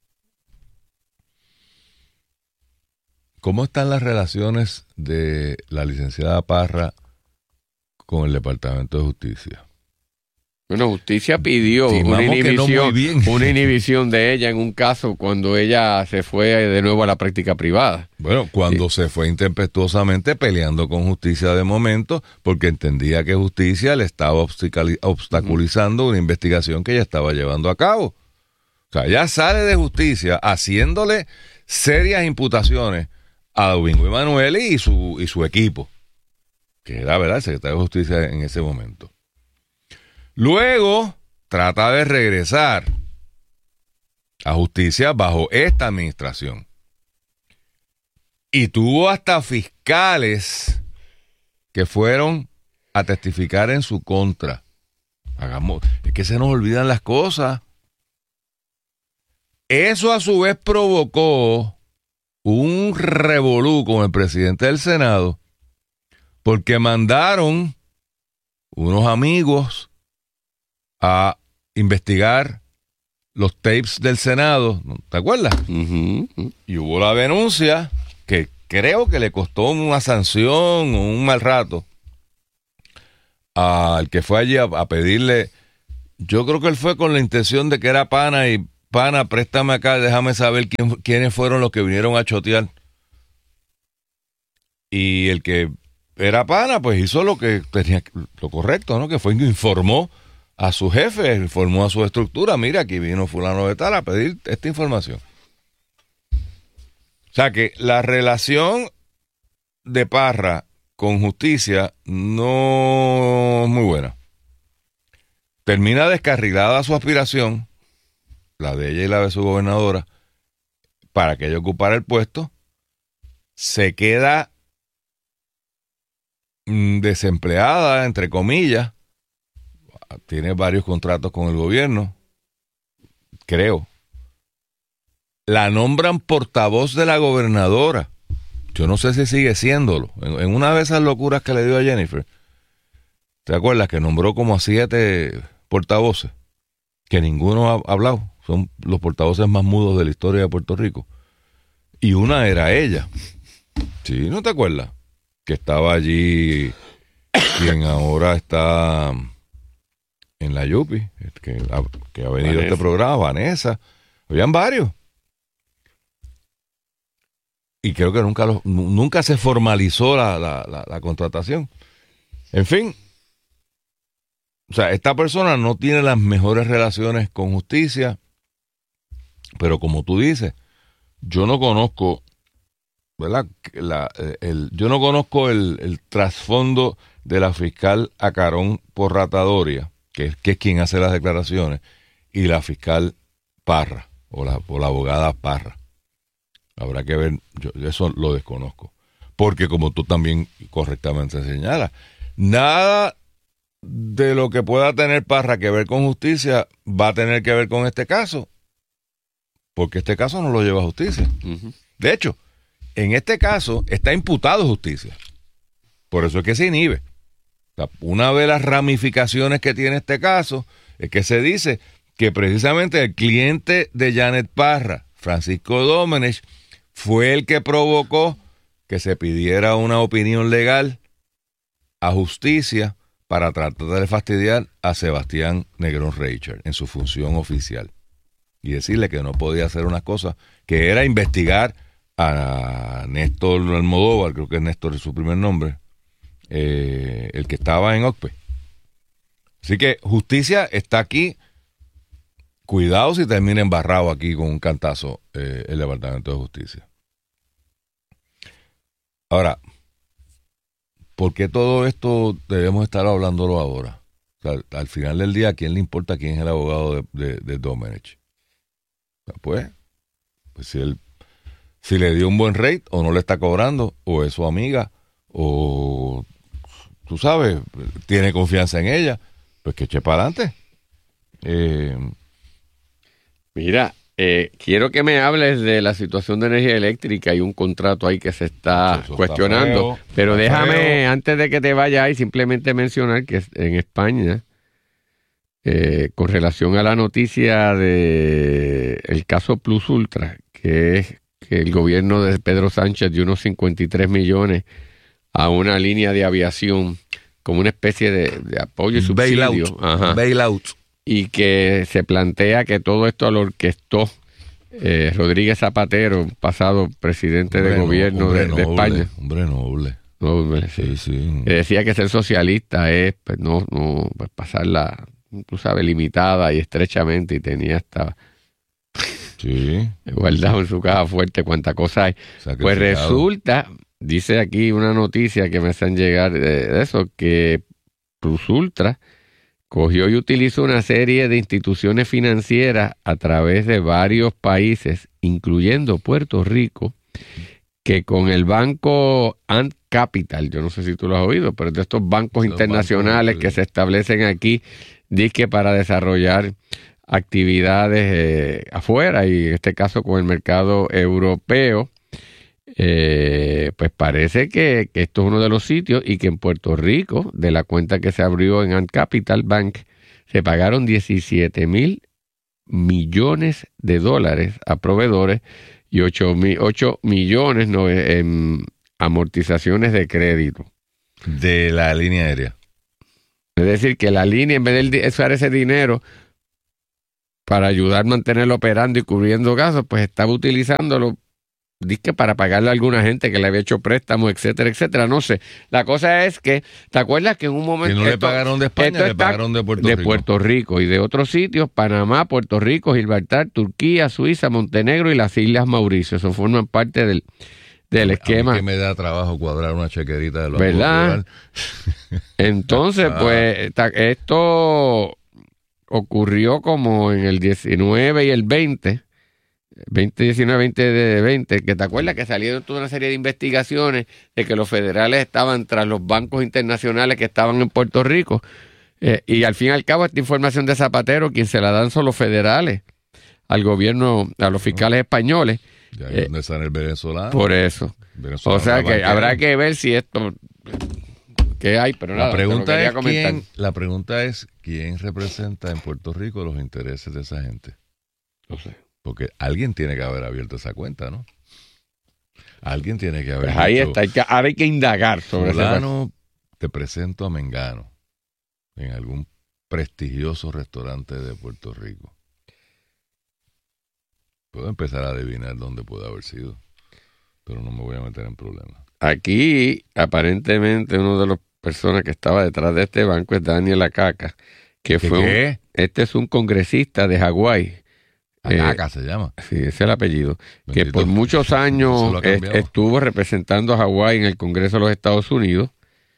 ¿Cómo están las relaciones de la licenciada Parra con el Departamento de Justicia? Bueno, Justicia pidió Estimamos una que no inhibición, muy bien. una inhibición de ella en un caso cuando ella se fue de nuevo a la práctica privada. Bueno, cuando se fue intempestuosamente peleando con Justicia de momento, porque entendía que Justicia le estaba obstacali- obstaculizando una investigación que ella estaba llevando a cabo. O sea, ella sale de Justicia haciéndole serias imputaciones a Domingo Emanueli y su, y su equipo, que era, ¿verdad?, el secretario de Justicia en ese momento. Luego trata de regresar a Justicia bajo esta administración. Y tuvo hasta fiscales que fueron a testificar en su contra. Hagamos, es que se nos olvidan las cosas. Eso a su vez provocó un revolú con el presidente del Senado, porque mandaron unos amigos a investigar los tapes del Senado, ¿te acuerdas? Uh-huh, uh-huh. Y hubo la denuncia que creo que le costó una sanción o un mal rato al que fue allí a, a pedirle. Yo creo que él fue con la intención de que era pana y pana, préstame acá, déjame saber quién, quiénes fueron los que vinieron a chotear. Y el que era pana, pues hizo lo que tenía, lo correcto, ¿no? Que fue que informó a su jefe, informó a su estructura, mira, aquí vino fulano de tal a pedir esta información. O sea que la relación de Parra con Justicia no es muy buena. Termina descarrilada su aspiración, la de ella y la de su gobernadora, para que ella ocupara el puesto. Se queda mmm, desempleada, entre comillas. Tiene varios contratos con el gobierno, creo. La nombran portavoz de la gobernadora. Yo no sé si sigue siéndolo. En, en una de esas locuras que le dio a Jennifer, ¿te acuerdas que nombró como a siete portavoces? Que ninguno ha hablado. Son los portavoces más mudos de la historia de Puerto Rico. Y una era ella. Sí, ¿no te acuerdas? Que estaba allí, quien ahora está en la Yupi, que ha, que ha venido a este programa, Vanessa. Habían varios. Y creo que nunca lo, nunca se formalizó la, la, la, la contratación. En fin, o sea, esta persona no tiene las mejores relaciones con Justicia, pero como tú dices, yo no conozco, ¿verdad? La, el, yo no conozco el, el trasfondo de la fiscal Acarón Porratadoria, que es, que es quien hace las declaraciones, y la fiscal Parra, o la, o la abogada Parra. Habrá que ver, yo eso lo desconozco. Porque como tú también correctamente señalas, nada de lo que pueda tener Parra que ver con Justicia va a tener que ver con este caso, porque este caso no lo lleva a Justicia. Uh-huh. De hecho, en este caso está imputado Justicia. Por eso es que se inhibe. O sea, una de las ramificaciones que tiene este caso es que se dice que precisamente el cliente de Janet Parra, Francisco Domenech, fue el que provocó que se pidiera una opinión legal a Justicia para tratar de fastidiar a Sebastián Negrón Reicher en su función oficial y decirle que no podía hacer unas cosas, que era investigar a Néstor Almodóvar, creo que Néstor es su primer nombre, eh, el que estaba en O C P E. Así que Justicia está aquí. Cuidado si termina embarrado aquí con un cantazo eh, el Departamento de Justicia. Ahora, ¿por qué todo esto debemos estar hablándolo ahora? O sea, al final del día, ¿a quién le importa quién es el abogado de, de, de Domenech? O sea, pues, pues si él si le dio un buen rate o no le está cobrando, o es su amiga, o tú sabes, tiene confianza en ella, pues que eche para adelante. Eh... Mira, eh, quiero que me hables de la situación de energía eléctrica. Hay un contrato ahí que se está Eso cuestionando. Está feo, pero déjame, feo. Antes de que te vayas ahí, simplemente mencionar que en España, eh, con relación a la noticia de el caso Plus Ultra, que es que el gobierno de Pedro Sánchez dio unos cincuenta y tres millones a una línea de aviación como una especie de, de apoyo y subsidio. Bailout. Ajá. Bailout. Y que se plantea que todo esto lo orquestó eh, Rodríguez Zapatero, pasado presidente hombre de gobierno no, de, de España. Hombre noble. noble sí, sí. sí. Que decía que ser socialista es pues, no, no pues, pasarla, tú sabes, limitada y estrechamente, y tenía hasta sí. guardado en su caja fuerte cuánta cosa hay. Pues resulta, dice aquí una noticia que me hacen llegar de, de eso, que Plus Ultra cogió y utilizó una serie de instituciones financieras a través de varios países, incluyendo Puerto Rico, que con el banco Ant Capital, yo no sé si tú lo has oído, pero de estos bancos Los internacionales bancos, sí. que se establecen aquí, dizque para desarrollar actividades eh, afuera, y en este caso con el mercado europeo, eh, pues parece que, que esto es uno de los sitios, y que en Puerto Rico, de la cuenta que se abrió en Ant Capital Bank, se pagaron diecisiete mil millones de dólares a proveedores y ocho millones no, en amortizaciones de crédito. De la línea aérea. Es decir, que la línea, en vez de usar ese dinero para ayudar a mantenerlo operando y cubriendo gastos, pues estaba utilizándolo, dice, para pagarle a alguna gente que le había hecho préstamos, etcétera, etcétera. No sé. La cosa es que, ¿te acuerdas que en un momento... Que no esto, le pagaron de España, le pagaron de Puerto de Rico. De Puerto Rico y de otros sitios, Panamá, Puerto Rico, Gibraltar, Turquía, Suiza, Montenegro y las Islas Mauricio. Eso forman parte del... del esquema. A mí que me da trabajo cuadrar una chequerita de los ¿verdad? Entonces, pues, esto ocurrió como en el diecinueve y el veinte, veinte diecinueve, veinte veinte, que te acuerdas que salieron toda una serie de investigaciones de que los federales estaban tras los bancos internacionales que estaban en Puerto Rico, eh, y al fin y al cabo esta información de Zapatero, quien se la dan son los federales al gobierno, a los fiscales españoles. ¿De ahí donde sale el venezolano? Por eso. Venezolano, o sea que banquera. habrá que ver si esto... ¿Qué hay? Pero nada, la, pregunta te lo es quería comentar. quién, la pregunta es quién representa en Puerto Rico los intereses de esa gente. No sé. Porque alguien tiene que haber abierto esa cuenta, ¿no? Alguien tiene que haber Pues ahí dicho, está, hay que, ahora hay que indagar sobre eso. fulano, te presento a Mengano en algún prestigioso restaurante de Puerto Rico. Puedo empezar a adivinar dónde puede haber sido, pero no me voy a meter en problemas. Aquí, aparentemente, uno de las personas que estaba detrás de este banco es Daniel Akaka, que fue qué? un, este es un congresista de Hawái. Akaka eh, se llama. Sí, ese es el apellido. Bendito. Que por muchos años Eso lo ha est- cambiado. estuvo representando a Hawái en el Congreso de los Estados Unidos.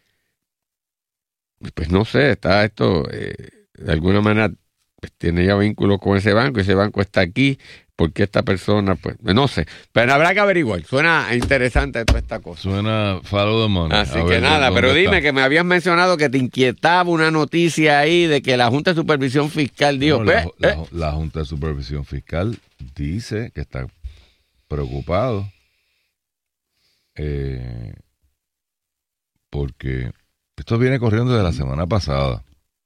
Pues no sé, está esto, eh, de alguna manera, pues, tiene ya vínculos con ese banco, y ese banco está aquí. ¿Por qué esta persona? Pues no sé, pero habrá que averiguar. Suena interesante toda esta cosa. Suena follow the money. Así A que ver nada, dónde pero dime está. que me habías mencionado que te inquietaba una noticia ahí de que la Junta de Supervisión Fiscal dijo, No, la, "Ve, la- eh". la Junta de Supervisión Fiscal dice que está preocupado eh, porque esto viene corriendo de la semana pasada.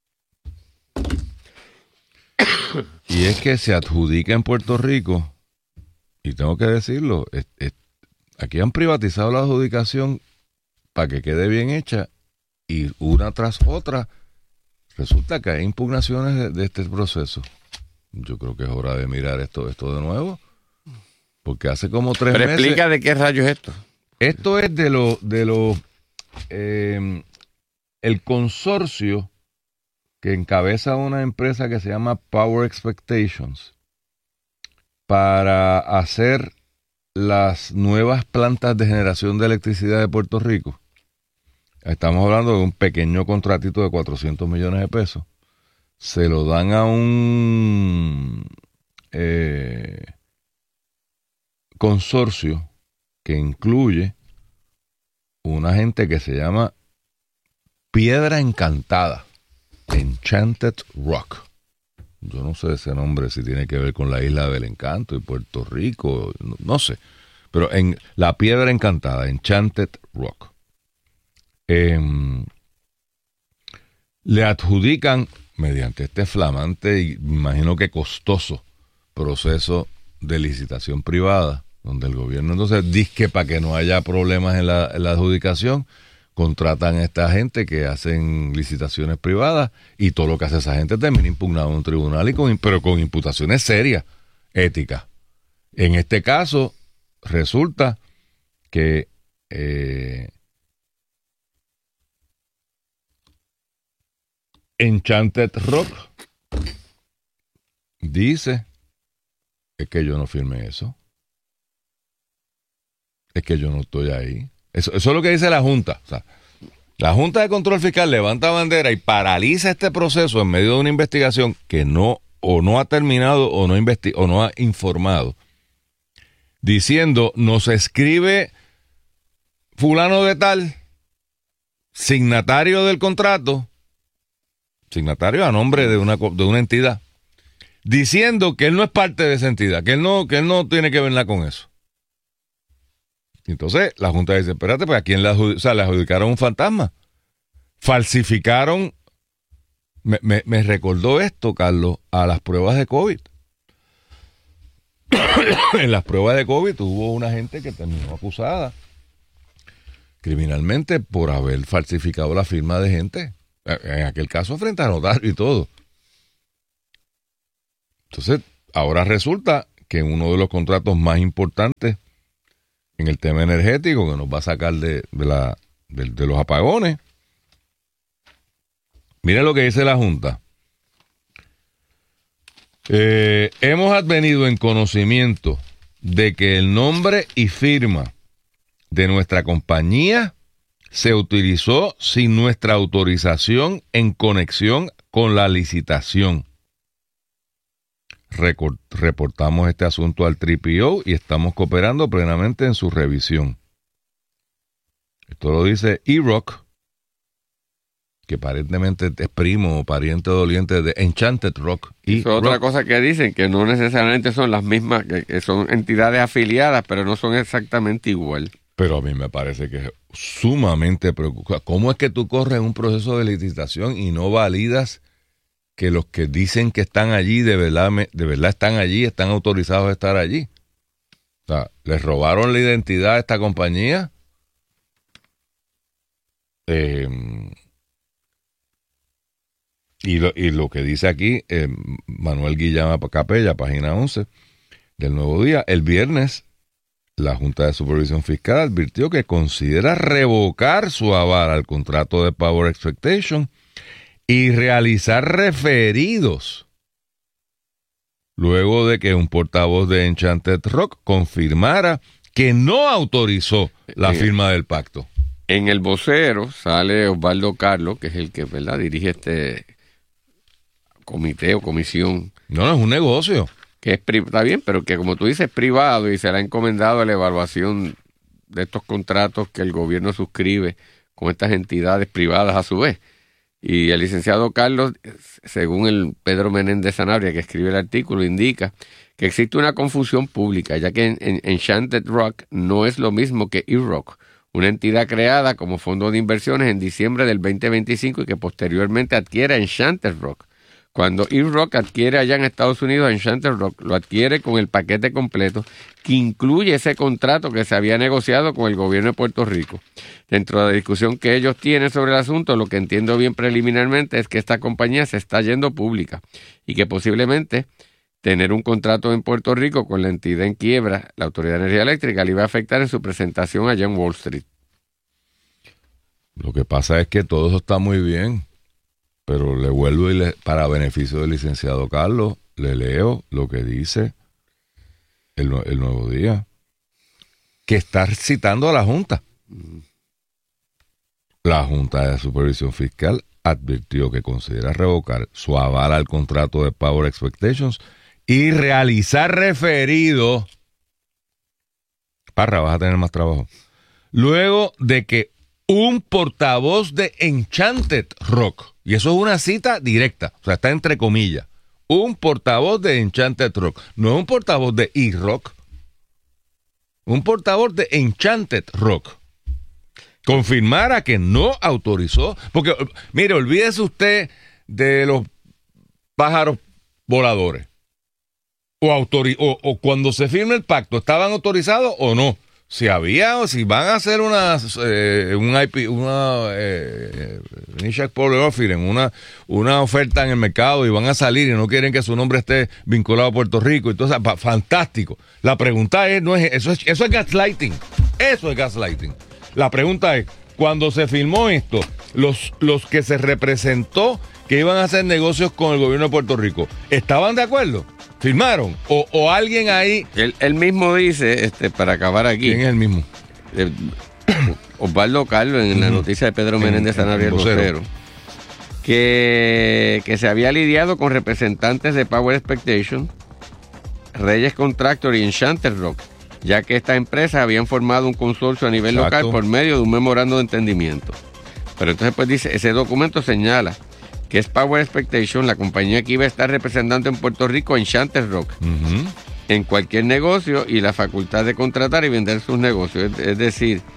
Y es que se adjudica en Puerto Rico, y tengo que decirlo, es- es- aquí han privatizado la adjudicación para que quede bien hecha, y una tras otra resulta que hay impugnaciones de, de este proceso. Yo creo que es hora de mirar esto, esto de nuevo, porque hace como tres Pero meses... explica de qué rayos es esto. Esto es de lo, de lo, eh, el consorcio que encabeza una empresa que se llama Power Expectations para hacer las nuevas plantas de generación de electricidad de Puerto Rico. Estamos hablando de un pequeño contratito de cuatrocientos millones de pesos. Se lo dan a un eh, consorcio que incluye una gente que se llama Piedra Encantada, Enchanted Rock. Yo no sé ese nombre si tiene que ver con la Isla del Encanto y Puerto Rico, no, no sé. Pero en la Piedra Encantada, Enchanted Rock, eh, le adjudican, mediante este flamante y imagino que costoso proceso de licitación privada, donde el gobierno entonces dice que para que no haya problemas en la, en la adjudicación, contratan a esta gente que hacen licitaciones privadas, y todo lo que hace esa gente termina impugnado en un tribunal, y con, pero con imputaciones serias, éticas. En este caso, resulta que eh, Enchanted Rock dice, es que yo no firmé eso, es que yo no estoy ahí. Eso, eso es lo que dice la Junta. O sea, la Junta de Control Fiscal levanta bandera y paraliza este proceso en medio de una investigación que no o no ha terminado o no, investi- o no ha informado, diciendo, nos escribe fulano de tal, signatario del contrato, signatario a nombre de una, de una entidad, diciendo que él no es parte de esa entidad, que él no, que él no tiene que ver nada con eso. Entonces la Junta dice, espérate, pues ¿a quién le, adjud- o sea, le adjudicaron un fantasma? Falsificaron Me, me, me recordó esto, Carlos, a las pruebas de COVID. En las pruebas de COVID hubo una gente que terminó acusada criminalmente por haber falsificado la firma de gente. En aquel caso frente a notario y todo. Entonces, ahora resulta que uno de los contratos más importantes en el tema energético, que nos va a sacar de, de, la, de, de los apagones. Miren lo que dice la Junta. Eh, hemos advenido en conocimiento de que el nombre y firma de nuestra compañía se utilizó sin nuestra autorización en conexión con la licitación. Recor- reportamos este asunto al T P O y estamos cooperando plenamente en su revisión. Esto lo dice E-Rock, que aparentemente es primo o pariente doliente de Enchanted Rock. Y es otra cosa que dicen, que no necesariamente son las mismas, que, que son entidades afiliadas, pero no son exactamente igual. Pero a mí me parece que es sumamente preocupante. ¿Cómo es que tú corres un proceso de licitación y no validas que los que dicen que están allí, de verdad, de verdad están allí, están autorizados a estar allí? O sea, les robaron la identidad a esta compañía. Eh, y, lo, y lo que dice aquí eh, Manuel Guillama Capella, página once del Nuevo Día, el viernes la Junta de Supervisión Fiscal advirtió que considera revocar su aval al contrato de Power Expectation y realizar referidos luego de que un portavoz de Enchanted Rock confirmara que no autorizó la en, firma del pacto. En el vocero sale Osvaldo Carlos, que es el que, ¿verdad?, dirige este comité o comisión. No, no, es un negocio. Que es, está bien, pero que como tú dices, es privado y se le ha encomendado la evaluación de estos contratos que el gobierno suscribe con estas entidades privadas a su vez. Y el licenciado Carlos, según el Pedro Menéndez Sanabria, que escribe el artículo, indica que existe una confusión pública, ya que en, en Enchanted Rock no es lo mismo que E-Rock, una entidad creada como fondo de inversiones en diciembre del veinte veinticinco y que posteriormente adquiere Enchanted Rock. Cuando E-Rock adquiere allá en Estados Unidos Enchanted Rock, lo adquiere con el paquete completo que incluye ese contrato que se había negociado con el gobierno de Puerto Rico. Dentro de la discusión que ellos tienen sobre el asunto, lo que entiendo bien preliminarmente es que esta compañía se está yendo pública y que posiblemente tener un contrato en Puerto Rico con la entidad en quiebra, la Autoridad de Energía Eléctrica, le iba a afectar en su presentación allá en Wall Street. Lo que pasa es que todo eso está muy bien. Pero le vuelvo y le, para beneficio del licenciado Carlos, le leo lo que dice el, el Nuevo Día, que está citando a la Junta. La Junta de Supervisión Fiscal advirtió que considera revocar su aval al contrato de Power Expectations y realizar referido. Parra, vas a tener más trabajo. Luego de que un portavoz de Enchanted Rock, y eso es una cita directa, o sea, está entre comillas, un portavoz de Enchanted Rock, no es un portavoz de E-Rock, un portavoz de Enchanted Rock, confirmara que no autorizó, porque, mire, olvídese usted de los pájaros voladores, o, autori- o, o cuando se firme el pacto, ¿estaban autorizados o no? Si había o si van a hacer una eh, un I P, una eh, initial public offering, una una oferta en el mercado y van a salir y no quieren que su nombre esté vinculado a Puerto Rico, entonces pa, fantástico. La pregunta es, no es eso es eso es gaslighting. Eso es gaslighting. La pregunta es, cuando se firmó esto, los los que se representó que iban a hacer negocios con el gobierno de Puerto Rico, ¿estaban de acuerdo? ¿Firmaron? ¿O, o alguien ahí? Él, él mismo dice, este, para acabar aquí. ¿Quién es el mismo? Eh, Osvaldo Carlos, en la noticia de Pedro Menéndez Sanabria, el vocero, que, que se había lidiado con representantes de Power Expectation, Reyes Contractor y Enchanted Rock, ya que estas empresas habían formado un consorcio a nivel Exacto. local por medio de un memorando de entendimiento. Pero entonces pues dice, ese documento señala que es Power Expectation, la compañía que iba a estar representando en Puerto Rico a Enchanted Rock, Uh-huh. en cualquier negocio y la facultad de contratar y vender sus negocios. Es, es decir,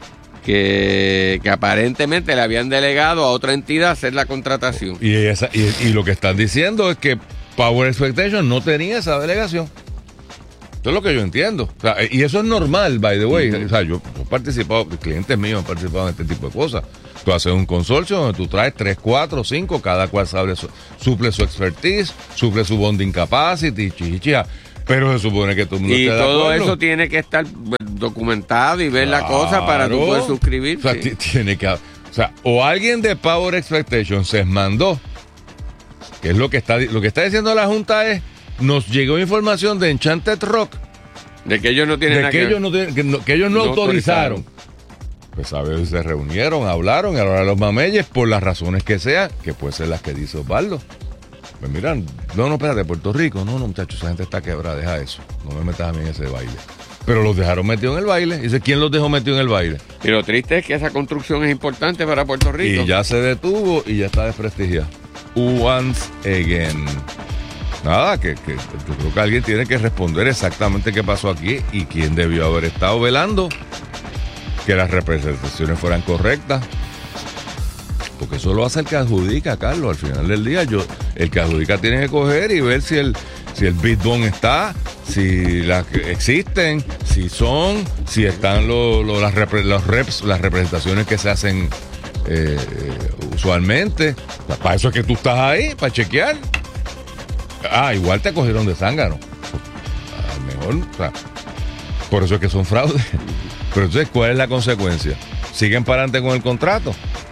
que, que aparentemente le habían delegado a otra entidad hacer la contratación. Y, esa, y, y lo que están diciendo es que Power Expectation no tenía esa delegación. Eso es lo que yo entiendo. O sea, y eso es normal, by the way. Uh-huh. O sea, yo, yo he participado, clientes míos han participado en este tipo de cosas. Tú haces un consorcio donde tú traes tres, cuatro, cinco, cada cual sabe su, suple su expertise, suple su bonding capacity, chichicha. Pero se supone que todo el mundo y esté de todo acuerdo. Eso tiene que estar documentado y ver claro, la cosa para tú poder suscribir. O sea, sí. tiene que, o sea, o alguien de Power Expectation se mandó, que es lo que está, lo que está diciendo la Junta es, nos llegó información de Enchanted Rock, de que ellos no tienen de nada que, que ellos no tienen, que, no, que ellos no, no autorizaron. autorizaron. Pues a veces se reunieron, hablaron, y ahora los mameyes, por las razones que sean, que puede ser las que dice Osvaldo. Pues miran, no, no, espérate, Puerto Rico, no, no, muchachos, esa gente está quebrada, deja eso, no me metas a mí en ese baile. Pero los dejaron metidos en el baile. Dice, ¿quién los dejó metidos en el baile? Y lo triste es que esa construcción es importante para Puerto Rico. Y ya se detuvo y ya está desprestigiada. Once again. Nada, que, que yo creo que alguien tiene que responder exactamente qué pasó aquí y quién debió haber estado velando que las representaciones fueran correctas. Porque eso lo hace el que adjudica, Carlos. Al final del día, yo, el que adjudica tiene que coger y ver si el, si el bid bond está, si las existen, si son, si están lo, lo, las, repre, los reps, las representaciones que se hacen eh, usualmente. Para eso es que tú estás ahí, para chequear. Ah, igual te cogieron de zángano. A lo mejor, o sea, por eso es que son fraudes. Pero entonces, ¿cuál es la consecuencia? ¿Siguen para adelante con el contrato?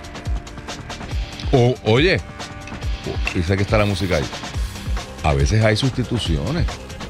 O, oye, dice que está la música ahí. A veces hay sustituciones.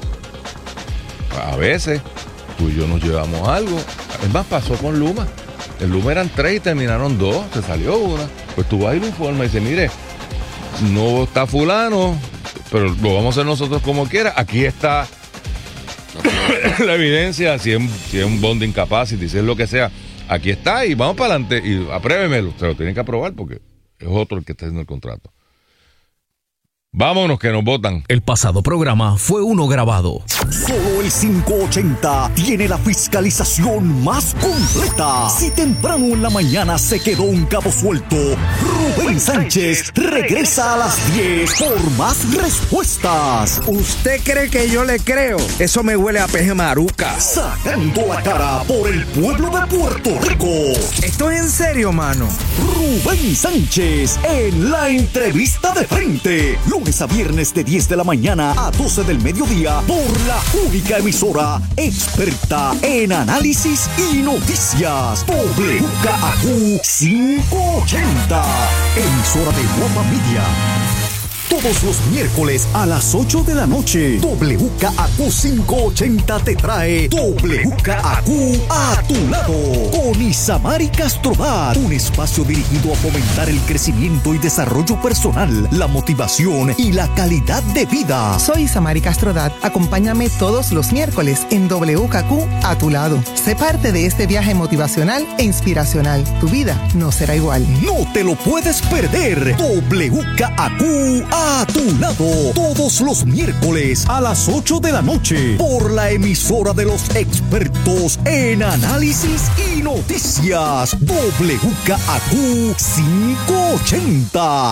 A veces tú y yo nos llevamos algo. Es más, pasó con Luma. En Luma eran tres y terminaron dos. Se salió una. Pues tú vas y lo informas y dices, mire, no está fulano, pero lo vamos a hacer nosotros como quiera. Aquí está la evidencia, si es, si es un bonding capacity, si es lo que sea. Aquí está y vamos para adelante y apruébemelo. Se lo tienen que aprobar porque es otro el que está haciendo el contrato. Vámonos que nos votan. El pasado programa fue uno grabado. Solo el quinientos ochenta tiene la fiscalización más completa. Si temprano en la mañana se quedó un cabo suelto, Rubén Sánchez regresa a las diez por más respuestas. ¿Usted cree que yo le creo? Eso me huele a peje maruca. Sacando la cara por el pueblo de Puerto Rico. ¿Esto es en serio, mano? Rubén Sánchez en la entrevista de frente. Lunes a viernes de diez de la mañana a doce del mediodía por la única emisora experta en análisis y noticias. W K A Q quinientos ochenta, emisora de Guapa Media. Todos los miércoles a las ocho de la noche, W K A Q quinientos ochenta te trae W K A Q a tu lado con Isamari Castrodat, un espacio dirigido a fomentar el crecimiento y desarrollo personal, la motivación y la calidad de vida. Soy Isamari Castrodat. Acompáñame todos los miércoles en W K A Q a tu lado. Sé parte de este viaje motivacional e inspiracional. Tu vida no será igual. No te lo puedes perder. W K A Q a tu lado, todos los miércoles a las ocho de la noche, por la emisora de los expertos en análisis y noticias, W K A Q quinientos ochenta.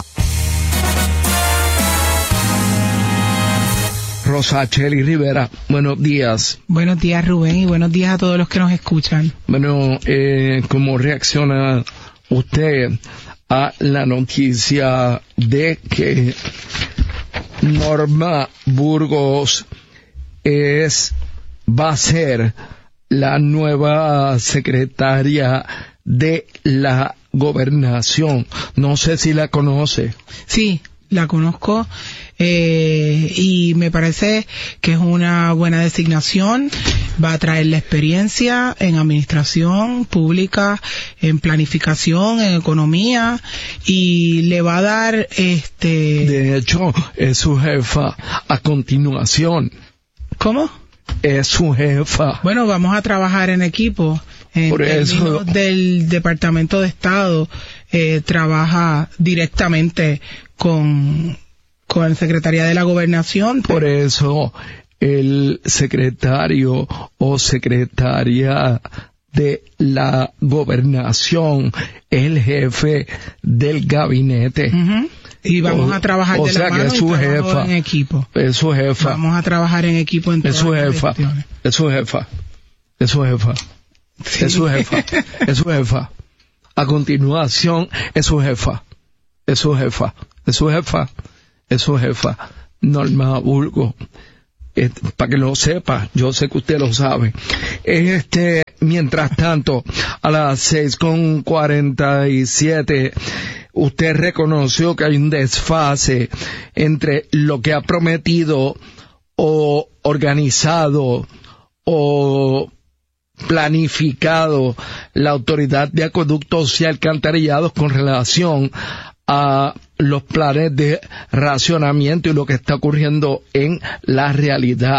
Rosacheli Rivera, buenos días. Buenos días, Rubén, y buenos días a todos los que nos escuchan. Bueno, eh, ¿cómo reacciona usted a la noticia de que Norma Burgos es, va a ser la nueva secretaria de la gobernación? No sé si la conoce. Sí, la conozco eh, y me parece que es una buena designación. Va a traer la experiencia en administración pública, en planificación, en economía, y le va a dar este... De hecho, es su jefa a continuación. ¿Cómo? Es su jefa. Bueno, vamos a trabajar en equipo. En Por eso... del Departamento de Estado eh, trabaja directamente con, con la Secretaría de la Gobernación. Por eso el secretario o secretaria de la gobernación, es el jefe del gabinete. Uh-huh. Y vamos a trabajar o de sea la mano que es su y jefa, en equipo. Es su jefa. Vamos a trabajar en equipo en todas es su las jefa. gestiones. Es su jefa. Es su jefa. Sí. Es su jefa. Es su jefa. A continuación, es su jefa. Es su jefa. Es su jefa. Es su jefa. Norma Burgos. Eh, para que lo sepa, yo sé que usted lo sabe. Este, mientras tanto, a las seis con cuarenta y siete, usted reconoció que hay un desfase entre lo que ha prometido o organizado o planificado la Autoridad de Acueductos y Alcantarillados con relación a los planes de racionamiento y lo que está ocurriendo en la realidad.